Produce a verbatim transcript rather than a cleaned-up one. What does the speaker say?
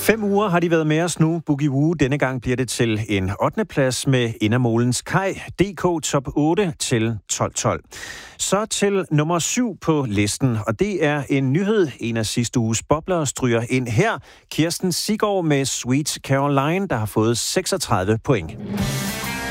Fem uger har de været med os nu. Boogie Woo. Denne gang bliver det til en ottende plads med Indermolens Kaj. D K top otte til tolv tolv. Så til nummer syv på listen, og det er en nyhed. En af sidste uges bobler stryger ind her. Kirsten Siggaard med Sweet Caroline, der har fået seksogtredive point.